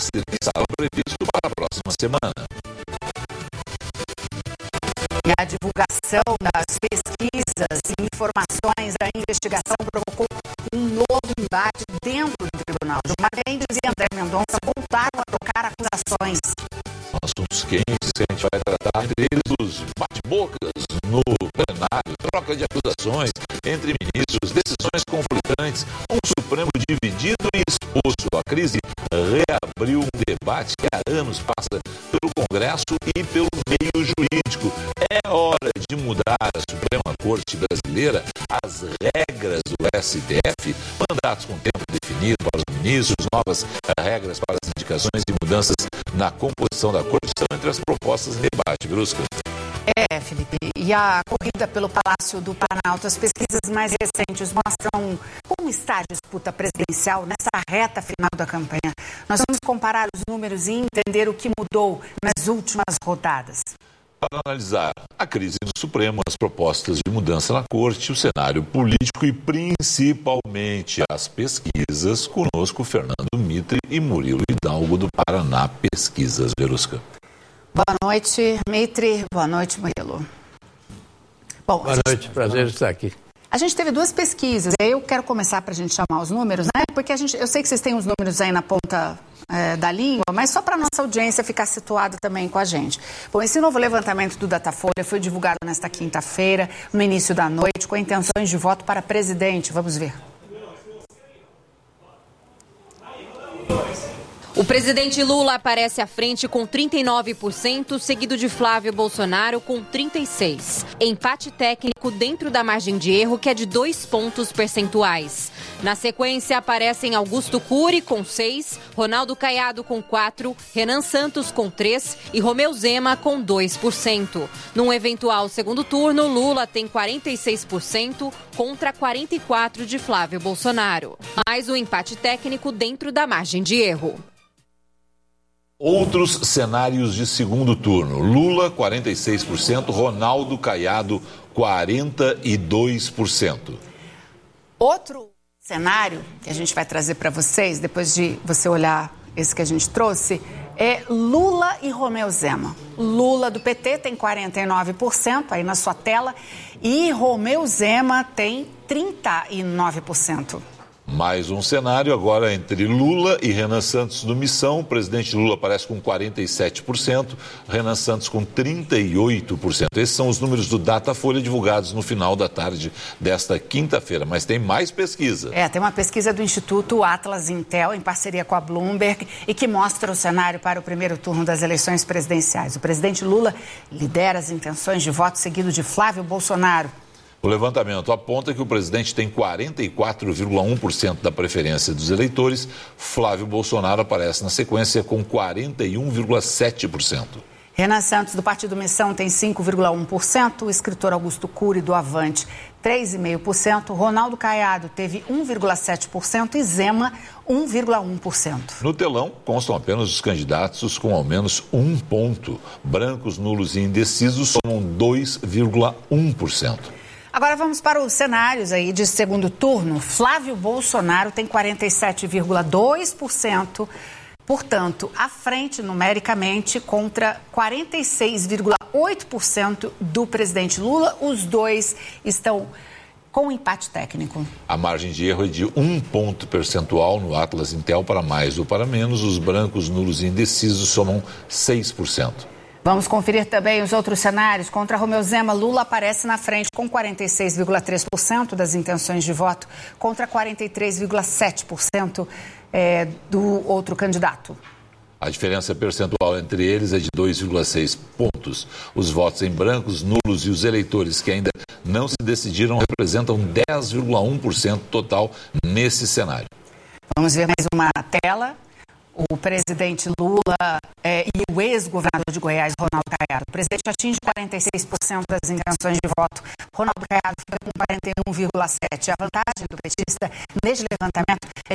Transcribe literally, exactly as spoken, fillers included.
estava previsto para a próxima semana. A divulgação das pesquisas e informações da investigação provocou um novo embate dentro do tribunal. Gilmar Mendes e André Mendonça voltaram a trocar acusações. Assuntos quentes que a gente vai tratar, entre eles os bate-bocas no plenário, troca de acusações entre ministros, decisões conflitantes, um Supremo dividido e exposto. A crise reabriu um debate que há anos passa pelo Congresso e pelo meio jurídico. É hora de mudar a Suprema Corte Brasileira, as regras do S T F, mandatos com tempo definido para os ministros, novas regras para as indicações e mudanças na composição da Corte estão entre as propostas em debate, Verusca. É, Felipe, e a corrida pelo Palácio do Planalto, as pesquisas mais recentes mostram como está a disputa presidencial nessa reta final da campanha. Nós vamos comparar os números e entender o que mudou nas últimas rodadas. Para analisar a crise no Supremo, as propostas de mudança na Corte, o cenário político e principalmente as pesquisas, conosco Fernando Mitre e Murilo Hidalgo do Paraná Pesquisas. Verusca. Boa noite, Mitre. Boa noite, Murilo. Bom, Boa noite, gente... prazer estar aqui. A gente teve duas pesquisas, eu quero começar para a gente chamar os números, né? Porque a gente, eu sei que vocês têm os números aí na ponta é, da língua, mas só para a nossa audiência ficar situado também com a gente. Bom, esse novo levantamento do Datafolha foi divulgado nesta quinta-feira, no início da noite, com intenções de voto para presidente. Vamos ver. O presidente Lula aparece à frente com trinta e nove por cento, seguido de Flávio Bolsonaro com trinta e seis por cento. Empate técnico dentro da margem de erro, que é de dois pontos percentuais. Na sequência, aparecem Augusto Cury com seis, Ronaldo Caiado com quatro, Renan Santos com três e Romeu Zema com dois por cento. Num eventual segundo turno, Lula tem quarenta e seis por cento contra quarenta e quatro por cento de Flávio Bolsonaro. Mais um empate técnico dentro da margem de erro. Outros cenários de segundo turno. Lula, quarenta e seis por cento, Ronaldo Caiado, quarenta e dois por cento. Outro cenário que a gente vai trazer para vocês, depois de você olhar esse que a gente trouxe, é Lula e Romeu Zema. Lula do P T tem quarenta e nove por cento aí na sua tela e Romeu Zema tem trinta e nove por cento. Mais um cenário agora entre Lula e Renan Santos do Missão. O presidente Lula aparece com quarenta e sete por cento, Renan Santos com trinta e oito por cento. Esses são os números do Datafolha divulgados no final da tarde desta quinta-feira. Mas tem mais pesquisa. É, tem uma pesquisa do Instituto Atlas Intel, em parceria com a Bloomberg, e que mostra o cenário para o primeiro turno das eleições presidenciais. O presidente Lula lidera as intenções de voto, seguido de Flávio Bolsonaro. O levantamento aponta que o presidente tem quarenta e quatro vírgula um por cento da preferência dos eleitores. Flávio Bolsonaro aparece na sequência com quarenta e um vírgula sete por cento. Renan Santos, do Partido Missão, tem cinco vírgula um por cento. O escritor Augusto Cury, do Avante, três vírgula cinco por cento. Ronaldo Caiado teve um vírgula sete por cento e Zema, um vírgula um por cento. No telão constam apenas os candidatos com ao menos um ponto. Brancos, nulos e indecisos somam dois vírgula um por cento. Agora vamos para os cenários aí de segundo turno. Flávio Bolsonaro tem quarenta e sete vírgula dois por cento, portanto, à frente numericamente contra quarenta e seis vírgula oito por cento do presidente Lula. Os dois estão com empate técnico. A margem de erro é de um ponto percentual no Atlas Intel, para mais ou para menos. Os brancos, nulos e indecisos somam seis por cento. Vamos conferir também os outros cenários. Contra Romeu Zema, Lula aparece na frente com quarenta e seis vírgula três por cento das intenções de voto, contra quarenta e três vírgula sete por cento é, do outro candidato. A diferença percentual entre eles é de dois vírgula seis pontos. Os votos em brancos, nulos e os eleitores que ainda não se decidiram representam dez vírgula um por cento total nesse cenário. Vamos ver mais uma tela. O presidente Lula é, e o ex-governador de Goiás, Ronaldo Caiado. O presidente atinge quarenta e seis por cento das intenções de voto. Ronaldo Caiado fica com quarenta e um vírgula sete por cento. A vantagem do petista neste levantamento é